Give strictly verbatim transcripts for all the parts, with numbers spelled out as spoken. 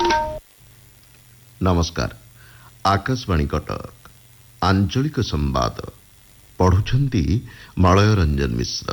नमस्कार। आकाशवाणी कटक आंचलिक संवाद पढ़ुछंती मलय रंजन मिश्र।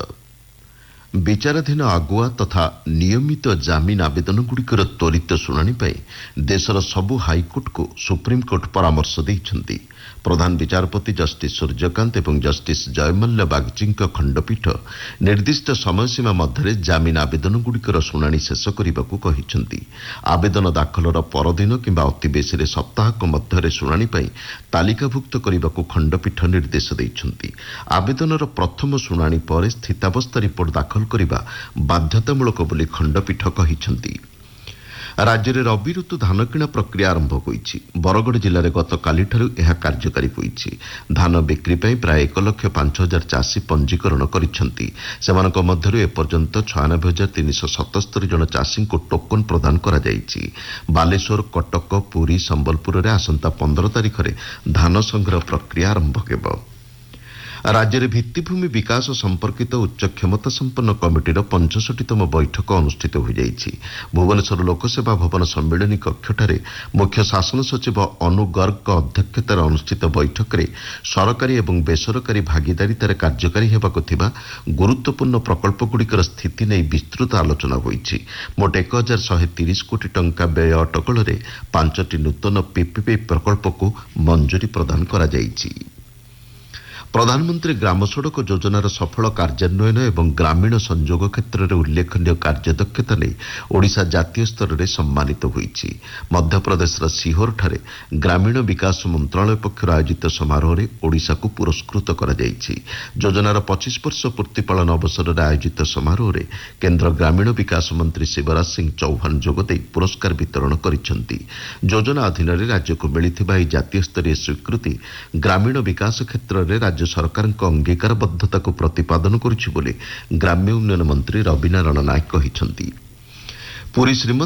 विचाराधीन आगुआ तथा नियमित जामिन आवेदनगुड़िकर त्वरित शुणाणी देशर सबु हाईकोर्ट को सुप्रीमकोर्ट परामर्श देइछंती। प्रधान विचारपति जस्टिस सूर्यकांत एवं जस्टिस जयमल्ल बागची खंडपीठ निर्दिष्ट समयसीमा मध्य जामिन आवेदनगुड़िकर शुणाणी शेष करने को कहिछंती। आवेदन दाखलर परदिन किंबा अति बेसी सप्ताहक मध्य शुणाणी तालिकाभुक्त करने को खंडपीठ निर्देश देइछंती। आवेदनर प्रथम शुणाणी पर स्थितावस्था रिपोर्ट दाखल करने बाध्यतामूलक बोली खंडपीठ कहिछंती। राज्य में रबी ऋतु धान किणा प्रक्रिया आरंभ होईछि। बरगड़ जिले में गतकालिठारु यह कार्यकारी होईछि। धान बिक्री ପାଇଁ प्राय एक लक्ष पांच हजार चाषी पंजीकरण करिसेंति। सेमानक मध्यरु एपर्यंत छयानबे हजार तीन सौ सतहत्तर जन चाषी को टोकन प्रदान करा जाईछि। बालेश्वर, कटक, पुरी, संबलपुर में आसंता पंद्रह तारिख में धान संग्रह प्रक्रिया आरंभ हेब। राज्य में भित्तिभूमि विकास संपर्कित उच्च क्षमता संपन्न कमिटीर पंचषठीतम बैठक अनुष्ठित हो जाइछि। भुवनेश्वर लोकसेवा भवन सम्मेलनी कक्षठारे मुख्य शासन सचिव अनु गर्ग अध्यक्षतार अनुष्ठित बैठक में सरकारी और बेसरकारी भागीदारितार कार्यकारी हेबाकु थिबा गुरुत्वपूर्ण प्रकल्पगुड़िकर स्थिति नहीं विस्तृत आलोचना होईछि। मोट एक हजार शहे तीस कोटी टंका व्यय अटकल पांचटी नूतन पीपीपी प्रकल्प को मंजूरी प्रदान करा जाइछि। प्रधानमंत्री ग्राम सड़क योजनार सफल कार्यान्वयन एवं ग्रामीण संजोग क्षेत्र में उल्लेखनीय कार्यदक्षता नहीं ओडिशा जातीय स्तर में सम्मानित होईछि। मध्यप्रदेश सीहोर ठारे ग्रामीण विकास मंत्रालय पक्षर आयोजित समारोह में ओडिशा को पुरस्कृत करा जाइछि। योजनार पच्चीस वर्ष पूर्ति पालन अवसर में आयोजित समारोह में केन्द्र ग्रामीण विकास मंत्री शिवराज सिंह चौहान जोगदे पुरस्कार वितरण करिसेंति। योजना अधीन राज्य को मिलिथिबा जातीय स्तरीय स्वीकृति ग्रामीण विकास क्षेत्र में राज्य सरकार अंगीकारबद्धता को प्रतिपादन करुछि बोली ग्राम्य उन्नयन मंत्री रविनारायण नायक कहिसेंति। पुरी श्रीमंदिर